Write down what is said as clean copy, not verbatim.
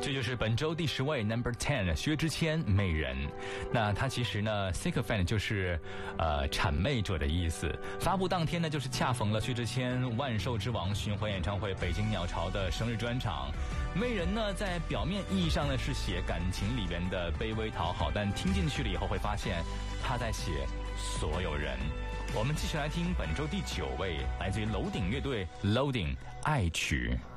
这就是本周第10位 Number 10薛之谦《媚人》。那他其实呢 sycophant 就是谄媚者的意思。发布当天呢，就是恰逢了薛之谦万兽之王巡回演唱会北京鸟巢的生日专场。媚人呢，在表面意义上呢是写感情里边的卑微讨好，但听进去了以后会发现他在写所有人。我们继续来听本周第9位，来自于楼顶乐队 Loading 爱曲。